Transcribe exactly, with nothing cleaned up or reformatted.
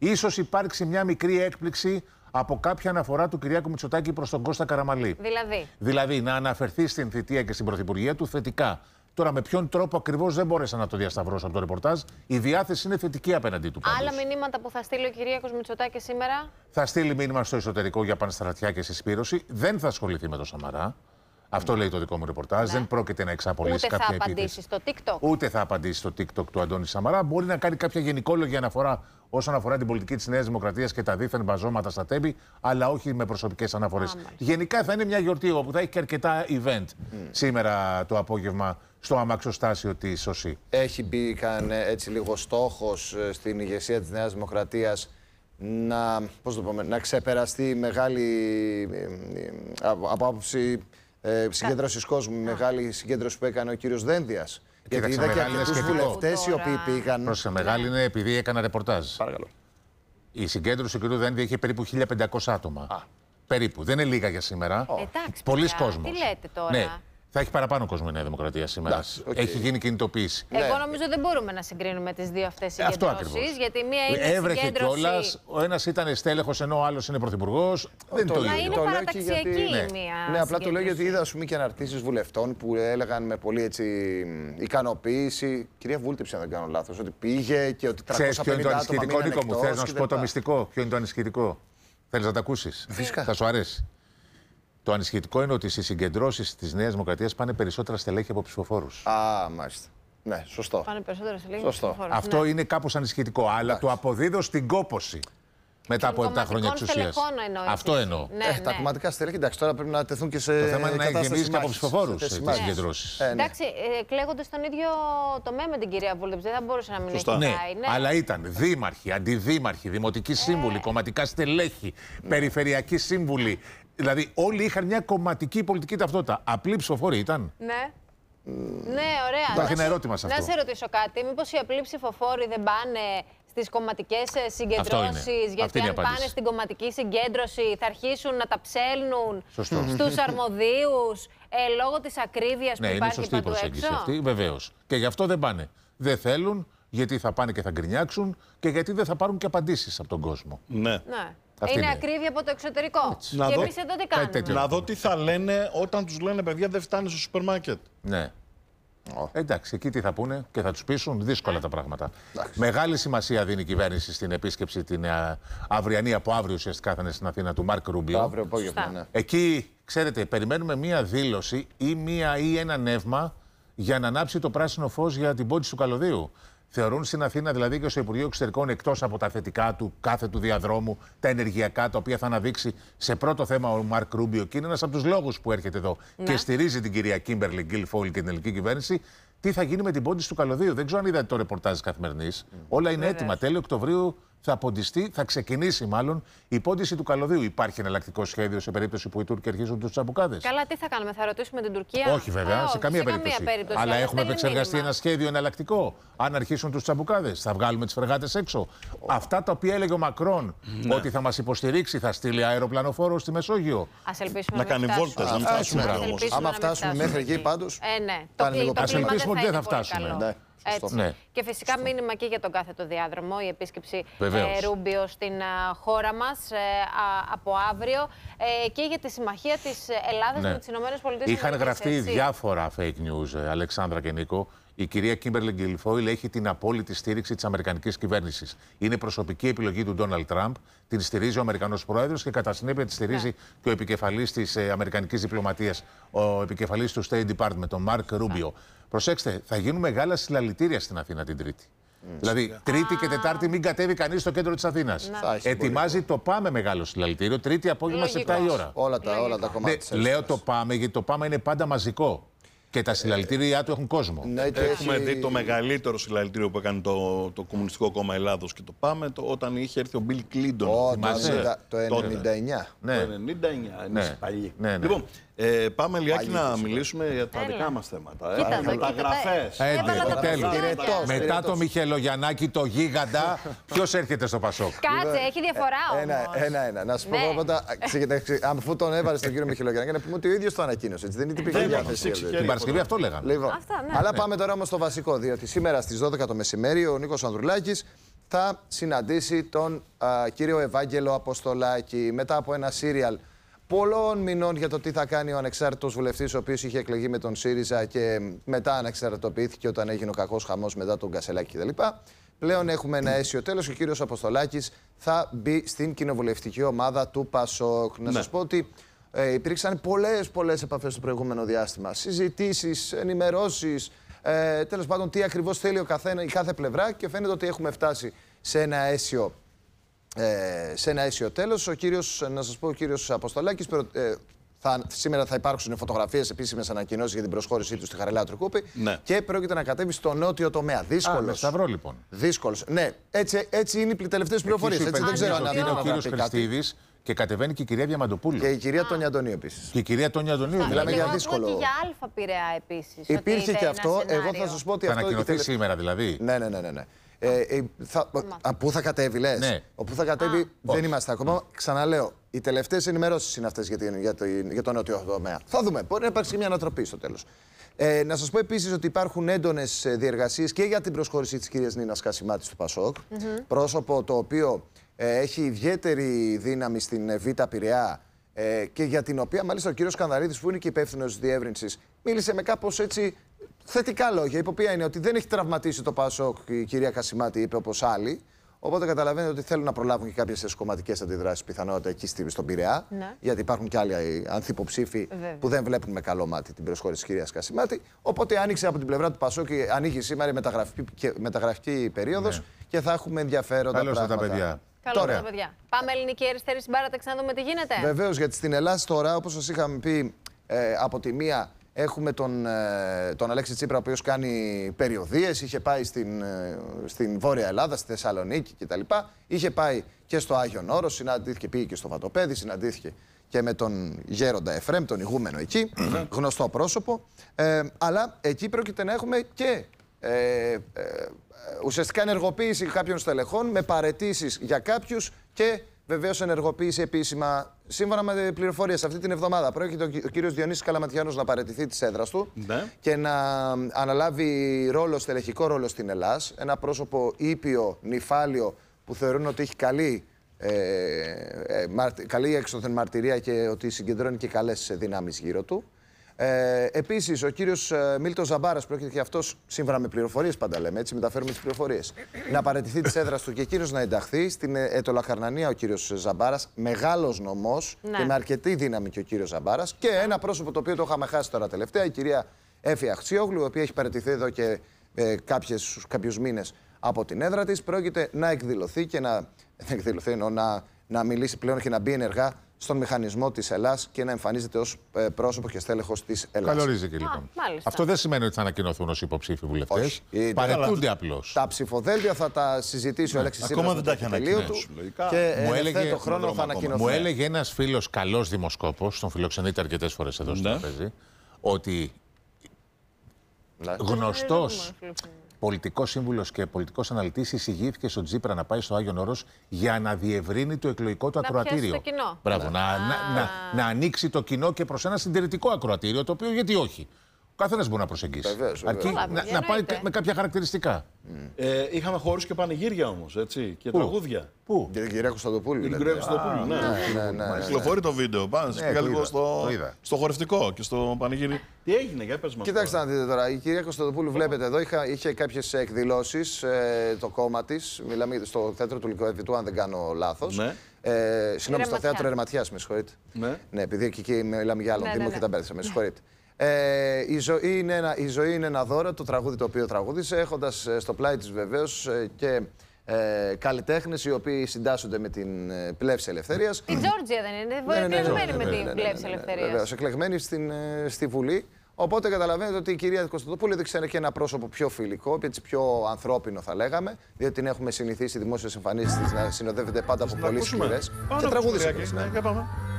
Ίσως υπάρξει μια μικρή έκπληξη από κάποια αναφορά του Κυριάκου Μητσοτάκη προς τον Κώστα Καραμανλή. Δηλαδή. Δηλαδή να αναφερθεί στην θητεία και στην πρωθυπουργία του θετικά. Τώρα, με ποιον τρόπο ακριβώς δεν μπόρεσα να το διασταυρώσω από το ρεπορτάζ. Η διάθεση είναι θετική απέναντί του. Πάντως. Άλλα μηνύματα που θα στείλει ο Κυριάκος Μητσοτάκης σήμερα. Θα στείλει μήνυμα στο εσωτερικό για πανστρατιά και συσπήρωση. Δεν θα ασχοληθεί με τον Σαμαρά. Αυτό mm. λέει το δικό μου ρεπορτάζ. Ναι. Δεν πρόκειται να εξαπολύσει κάποια επίθεση. Ούτε θα απαντήσει στο TikTok. Ούτε θα απαντήσει στο TikTok του Αντώνη Σαμαρά. Μπορεί να κάνει κάποια γενικόλογη αναφορά όσον αφορά την πολιτική της Νέας Δημοκρατίας και τα δίθεν μπαζώματα στα τέμπη, αλλά όχι με προσωπικές αναφορές. Γενικά θα είναι μια γιορτή όπου θα έχει και αρκετά event mm. σήμερα το απόγευμα στο αμαξοστάσιο της ΟΣΥ. Έχει μπει καν έτσι λίγο στόχος στην ηγεσία της Νέας Δημοκρατίας να, πώς το πούμε, να ξεπεραστεί μεγάλη από άποψη ε, συγκέντρωσης κόσμου, μεγάλη συγκέντρωση που έκανε ο κύριος Δένδιας. Γιατί είδα και αρκετούς βουλευτές οι οποίοι πήγαν. Πρόσεχε, μεγάλη είναι επειδή έκανα ρεπορτάζ. Παρακαλώ. Η συγκέντρωση του κ. Δένδια είχε περίπου χίλια πεντακόσια άτομα. Α. Περίπου. Δεν είναι λίγα για σήμερα. Oh. Εντάξει, πολλοί κόσμος. Τι λέτε τώρα. Ναι. Θα έχει παραπάνω κόσμο η Νέα Δημοκρατία σήμερα. Okay. Έχει γίνει κινητοποίηση. Εγώ νομίζω δεν μπορούμε να συγκρίνουμε τις δύο αυτές συγκεντρώσεις. Γιατί μία είναι έβρεχε συγκέντρωση. κιόλας. Ο ένας ήταν στέλεχος ενώ ο άλλος είναι πρωθυπουργός. Δεν το, το ίδιο. Μα είναι παραταξιακή γιατί... ναι. μία. Ναι, απλά το λέω γιατί είδα ας πούμε, και αναρτήσεις βουλευτών που έλεγαν με πολύ έτσι, ικανοποίηση. Κυρία Βούλτεψη, αν δεν κάνω λάθος, ότι πήγε και ότι τριακόσια πενήντα άτομα μείναν εκτός. Νίκο μου, θες να σου πω το μυστικό. Ποιο είναι το ανησυχητικό. Θέλεις να το ακούσεις. Φυσικά. Θα σου αρέσει. Το ανησυχητικό είναι ότι στις συγκεντρώσεις της Νέας Δημοκρατίας πάνε περισσότερα στελέχη από ψηφοφόρους. Α, μάλιστα. Ναι, σωστό. Πάνε περισσότερα στελέχη από ψηφοφόρους. Αυτό ναι. είναι κάπως ανησυχητικό, αλλά Εντάξει. το αποδίδω στην κόπωση. Μετά από επτά χρόνια εξουσίας. Αυτό εννοώ. Ναι, ε, ναι. Τα κομματικά στελέχη, εντάξει, τώρα πρέπει να τεθούν και σε. Το θέμα είναι να γεμίσει και από ψηφοφόρους τις συγκεντρώσεις. Ναι. Εντάξει, κλαίγονται στον ίδιο τομέα με την κυρία Βούλτεψη. Δεν θα μπορούσε να μην έχει πάει. Ναι, ναι, αλλά ήταν δήμαρχοι, αντιδήμαρχοι, δημοτικοί σύμβουλοι, κομματικά στελέχη, περιφερειακοί σύμβουλοι. Δηλαδή, όλοι είχαν μια κομματική πολιτική ταυτότητα. Απλοί ψηφοφόροι ήταν. Ναι. Mm. Ναι, ωραία. Υπάρχει ένα ερώτημα σε αυτό. Να σε ρωτήσω κάτι. Μήπως οι απλοί ψηφοφόροι δεν πάνε στις κομματικές συγκεντρώσεις, γιατί αν πάνε στην κομματική συγκέντρωση θα αρχίσουν να τα ψέλνουν στους αρμοδίους ε, λόγω της ακρίβειας ναι, που υπάρχει είναι παντού έξω. Ναι, είναι σωστή η προσέγγιση αυτή, βεβαίως. Και γι' αυτό δεν πάνε. Δεν θέλουν, γιατί θα πάνε και θα γκρινιάξουν και γιατί δεν θα πάρουν και απαντήσεις από τον κόσμο. Ναι. ναι. Είναι, είναι ακρίβεια από το εξωτερικό. Να και δω... εμείς εδώ τι κάνουμε. Να δω τι θα λένε όταν τους λένε παιδιά δεν φτάνει στο σούπερ μάρκετ. Ναι. Oh. Εντάξει, εκεί τι θα πούνε και θα τους πείσουν. Δύσκολα yeah. τα πράγματα. Yeah. Μεγάλη σημασία δίνει η κυβέρνηση στην επίσκεψη την uh, αυριανή, από αύριο ουσιαστικά θα είναι στην Αθήνα, του Μάρκ Ρούμπιο. Αύριο απόγευμα, ναι. Εκεί, ξέρετε, περιμένουμε μία δήλωση ή, μία, ή ένα νεύμα για να ανάψει το πράσινο φως για την πόντιση του καλωδίου. Θεωρούν στην Αθήνα, δηλαδή και στο Υπουργείο Εξωτερικών, εκτός από τα θετικά του κάθε του διαδρόμου, τα ενεργειακά, τα οποία θα αναδείξει σε πρώτο θέμα ο Μάρκ Ρούμπιο, και είναι ένας από τους λόγους που έρχεται εδώ ναι. και στηρίζει την κυρία Κίμπερλι Γκίλφοιλ και την ελληνική κυβέρνηση, τι θα γίνει με την πόντιση του καλωδίου. Δεν ξέρω αν είδατε το ρεπορτάζ της Καθημερινής. Mm. Όλα είναι Βέβαια. έτοιμα. Τέλειο Οκτωβρίου θα ποντιστεί, θα ξεκινήσει μάλλον η πόντιση του καλωδίου. Υπάρχει εναλλακτικό σχέδιο σε περίπτωση που οι Τούρκοι αρχίζουν τους τσαμπουκάδες. Καλά, τι θα κάνουμε, θα ρωτήσουμε την Τουρκία. Όχι, βέβαια, ε, σε, καμία, σε περίπτωση. καμία περίπτωση. Αλλά έχουμε επεξεργαστεί μήνυμα. ένα σχέδιο εναλλακτικό. Αν αρχίσουν τους τσαμπουκάδες, θα βγάλουμε τις φρεγάτες έξω. Oh. Αυτά τα οποία έλεγε ο Μακρόν ναι. ότι θα μας υποστηρίξει, θα στείλει αεροπλανοφόρο στη Μεσόγειο. Ας ελπίσουμε να κάνει βόλτες, να φτάσουμε. Άμα φτάσουμε μέχρι εκεί πάντως. Ε, ναι. Ας ελπίσουμε ότι δεν θα φτάσουμε. Έτσι. Ναι. Και φυσικά Σωστό. μήνυμα και για τον κάθετο διάδρομο, η επίσκεψη ε, Ρούμπιο στην α, χώρα μας ε, α, από αύριο ε, και για τη συμμαχία της Ελλάδας ναι. με τις ΗΠΑ. Είχαν γραφτεί έτσι. διάφορα fake news, ε, Αλεξάνδρα και Νίκο. Η κυρία Κίμπερλι Γκίλφοιλ έχει την απόλυτη στήριξη της αμερικανικής κυβέρνησης. Είναι προσωπική επιλογή του Ντόναλντ Τραμπ. Την στηρίζει ο Αμερικανός πρόεδρος και κατά συνέπεια τη στηρίζει ναι. και ο επικεφαλής της ε, αμερικανικής διπλωματίας, ο επικεφαλής του State Department, ο Μάρκ Ρούμπιο. Ναι. Προσέξτε, θα γίνουν μεγάλα συλλαλητήρια στην Αθήνα την Τρίτη. Mm. Δηλαδή, yeah. Τρίτη και Τετάρτη μην κατέβει κανείς στο κέντρο της Αθήνας. Yeah. Ετοιμάζει το ΠΑΜΕ μεγάλο συλλαλητήριο, Τρίτη απόγευμα σε επτά η ώρα. Όλα τα, όλα τα κομμάτια. Ναι, λέω το ΠΑΜΕ γιατί το ΠΑΜΕ είναι πάντα μαζικό. Και τα συλλαλητήριά του έχουν κόσμο. Ναι, Έχουμε έχει... δει το μεγαλύτερο συλλαλητήριο που έκανε το, το Κομμουνιστικό Κόμμα Ελλάδος και το ΠΑΜΕ το, όταν είχε έρθει ο Μπιλ Κλίντον. Oh, το ενενήντα εννιά. Ναι. Το ενενήντα εννιά, ναι. είναι παλιοί. Ναι, ναι. Λοιπόν, ε, πάμε λιγάκι να μιλήσουμε για τα δικά μας θέματα. Ε. Κοίτα, τα γραφές. Μετά το Μιχελογιαννάκη, το γίγαντα, ποιος έρχεται στο Πασόκ? Κάτσε, έχει διαφορά όμως. Ένα-ένα. Να σου πω πρώτα, αφού τον έβαλε στον κύριο Μιχελογιαννάκη, να πούμε ότι ο ίδιος το ανακοίνωσε. Δεν είναι τυπική διάθεση. Την Παρασκευή αυτό λέγανε. Αλλά πάμε τώρα όμως στο βασικό, διότι σήμερα στις δώδεκα το μεσημέρι ο Νίκος Ανδρουλάκης θα συναντήσει τον α, κύριο Ευάγγελο Αποστολάκη μετά από ένα σύριαλ πολλών μηνών για το τι θα κάνει ο ανεξάρτητος βουλευτής, ο οποίος είχε εκλεγεί με τον ΣΥΡΙΖΑ και μετά ανεξαρτητοποιήθηκε όταν έγινε ο κακός χαμός μετά τον Κασελάκη κτλ. Πλέον έχουμε ένα αίσιο τέλος και ο κύριος Αποστολάκης θα μπει στην κοινοβουλευτική ομάδα του ΠΑΣΟΚ. Να ναι. σας πω ότι ε, υπήρξαν πολλές, πολλές επαφές στο προηγούμενο διάστημα. Συζητήσεις, ενημερώσεις, ε, τέλος πάντων τι ακριβώς θέλει ο καθένα, η κάθε πλευρά και φαίνεται ότι έχουμε φτάσει σε ένα αίσιο, ε, σε ένα αίσιο τέλος. Ο κύριος, να σας πω, ο κύριος Αποστολάκης ε, Θα, σήμερα θα υπάρξουν φωτογραφίες, επίσημες ανακοινώσεις για την προσχώρησή του στη Χαριλάου Τρικούπη ναι. και πρόκειται να κατέβει στο νότιο τομέα. Δύσκολος. Α, με Σταυρό, λοιπόν. Δύσκολος. Ναι, έτσι, έτσι είναι οι τελευταίες πληροφορίες. Έτσι, δεν ξέρω αν είναι ο κύριος Χριστίδης και κατεβαίνει και η κυρία Διαμαντοπούλου. Και η κυρία Τόνια Αντωνίου επίσης. Και η κυρία Τόνια Αντωνίου. Μιλάμε για δύσκολο. Και για Αλφα Πειραιά επίσης. Υπήρχε και αυτό. Εγώ θα σας πω ότι θα αυτό. Θα ανακοινωθεί σήμερα δηλαδή. Ναι, ναι, ναι. ναι, ναι. Ε, ε, θα, α, πού θα κατέβει, λες. Ναι. Όπου θα κατέβει Α. δεν είμαστε ακόμα. Ξαναλέω, οι τελευταίες ενημερώσεις είναι αυτές για, την, για, το, για το νότιο τομέα. Θα δούμε. Μπορεί να υπάρξει μια ανατροπή στο τέλος. Ε, να σας πω επίσης ότι υπάρχουν έντονες διεργασίες και για την προσχώρηση της κυρίας Νίνας Κασιμάτη του ΠΑΣΟΚ. Mm-hmm. Πρόσωπο το οποίο ε, έχει ιδιαίτερη δύναμη στην Β' Πειραιά ε, και για την οποία μάλιστα ο κύριος Σκανδαρίδης, που είναι και υπεύθυνος διεύρυνσης, μίλησε με κάπως έτσι θετικά λόγια. Η οποία είναι ότι δεν έχει τραυματίσει το ΠΑΣΟΚ η κυρία Κασιμάτη, είπε όπως άλλοι. Οπότε καταλαβαίνετε ότι θέλουν να προλάβουν και κάποιες εσωκομματικές αντιδράσεις πιθανότητα εκεί στον Πειραιά. Ναι. Γιατί υπάρχουν και άλλοι ανθυποψήφοι που δεν βλέπουν με καλό μάτι την προσχώρηση της κυρίας Κασιμάτη. Οπότε άνοιξε από την πλευρά του ΠΑΣΟΚ και ανοίγει σήμερα η μεταγραφική, μεταγραφική περίοδος ναι. και θα έχουμε ενδιαφέροντα Καλώς πράγματα. Τα παιδιά. Καλώς τα παιδιά. Πάμε ελληνική αριστερή συμπάρταξη να δούμε τι γίνεται. Βεβαίως, γιατί στην Ελλάδα τώρα, όπως σας είχαμε πει, ε, από τη μία. Έχουμε τον, τον Αλέξη Τσίπρα, ο οποίος κάνει περιοδίες, είχε πάει στην, στην Βόρεια Ελλάδα, στη Θεσσαλονίκη κτλ. Είχε πάει και στο Άγιον Όρος, συναντήθηκε, πήγε και στο Βατοπέδι, συναντήθηκε και με τον Γέροντα Εφρέμ, τον ηγούμενο εκεί, γνωστό πρόσωπο. Ε, αλλά εκεί πρόκειται να έχουμε και ε, ε, ουσιαστικά ενεργοποίηση κάποιων στελεχών με παραιτήσεις για κάποιους και βεβαίως ενεργοποίηση επίσημα. Σύμφωνα με πληροφορίες, αυτή την εβδομάδα πρόκειται ο κύριος Διονύσης Καλαματιάνος να παραιτηθεί της έδρας του ναι. και να αναλάβει ρόλο, στελεχικό ρόλο στην Ελλάς. Ένα πρόσωπο ήπιο, νυφάλιο, που θεωρούν ότι έχει καλή, ε, ε, μαρτι, καλή έξωθεν μαρτυρία και ότι συγκεντρώνει και καλές δυνάμεις γύρω του. Ε, επίσης, ο κύριος ε, Μίλτος Ζαμπάρας πρόκειται και αυτός, σύμφωνα με πληροφορίες, πάντα λέμε, έτσι μεταφέρουμε τις πληροφορίες, να παραιτηθεί της έδρας του και εκείνος να ενταχθεί στην Ετωλακαρνανία ο κύριος Ζαμπάρας, μεγάλος νομός ναι. και με αρκετή δύναμη και ο κύριος Ζαμπάρας. Και ένα πρόσωπο το οποίο το είχαμε χάσει τώρα τελευταία, η κυρία Έφη Αχτσιόγλου, η οποία έχει παραιτηθεί εδώ και ε, κάποιες, κάποιους μήνες από την έδρα της, πρόκειται να εκδηλωθεί και να, εκδηλωθεί, εννοώ, να, να μιλήσει πλέον και να μπει ενεργά στον μηχανισμό της Ελλάς και να εμφανίζεται ως ε, πρόσωπο και στέλεχος της Ελλάς. Καλορίζεται λοιπόν. Α, αυτό δεν σημαίνει ότι θα ανακοινωθούν ως υποψήφοι βουλευτές. Παρετούνται απλώς. Τα ψηφοδέλτια θα τα συζητήσει ναι. ο Αλέξης Τσίπρας. Ακόμα δεν τα έχει ανακοινώσει. Και μου έλεγε, το χρόνο θα ανακοινωθούν. Μου έλεγε ένας φίλος καλός δημοσκόπος, τον φιλοξενείται αρκετές φορές εδώ στο τραπέζι, ότι ναι. γνωστός πολιτικός σύμβουλος και πολιτικός αναλυτής εισηγήθηκε στον Τσίπρα να πάει στο Άγιον Όρος για να διευρύνει το εκλογικό του ακροατήριο. Να κοινό. Μπράβο, ναι. να, να, να, να ανοίξει το κοινό και προς ένα συντηρητικό ακροατήριο, το οποίο γιατί όχι. Ο καθένας μπορεί να προσεγγίσει. Βεβαίως, αρκεί βεβαίως. να, να πάει με κάποια χαρακτηριστικά. Mm. Ε, είχαμε χώρους και πανηγύρια όμως, έτσι, και Πού? τραγούδια. Πού? Για την κυρία Κωνσταντοπούλου. Για την κυρία Κωνσταντοπούλου, ναι. ναι, ναι, ναι. Κυκλοφορεί το βίντεο. Πάμε, σας πήγα λίγο στο, στο χορευτικό και στο πανηγύρι. Τι έγινε, για πες μας. Κοιτάξτε να δείτε τώρα, η κυρία Κωνσταντοπούλου, βλέπετε εδώ, είχε, είχε κάποιες εκδηλώσεις, ε, το κόμμα της. Μιλάμε στο θέατρο του Λυκοεδιτού, αν δεν κάνω λάθος. Ναι. Ε, Συγγνώμη, στο θέατρο Ερματιάς, με συγχωρείτε. Ναι. ναι, επειδή εκεί, εκεί μιλάμε για άλλον ναι, Δήμο ναι, και τα μπέρδεσα, με συγχωρείτε. Ε, η, ζωή είναι ένα, η ζωή είναι ένα δώρο, το τραγούδι το οποίο τραγούδισε, έχοντας στο πλάι της βεβαίως και ε, καλλιτέχνες οι οποίοι συντάσσονται με την ε, πλεύση ελευθερίας. Η Τζόρτζια δεν είναι, εκλεγμένη με την πλεύση ελευθερίας. Βεβαίως, εκλεγμένη στην, ε, στη Βουλή. Οπότε καταλαβαίνετε ότι η κυρία Κωνσταντοπούλου έδειξε και ένα πρόσωπο πιο φιλικό, έτσι πιο ανθρώπινο θα λέγαμε, διότι την έχουμε συνηθίσει δημόσιες εμφανίσεις της να συνοδεύεται πάντα από πολύ σκληρές. Και τραγούδισε.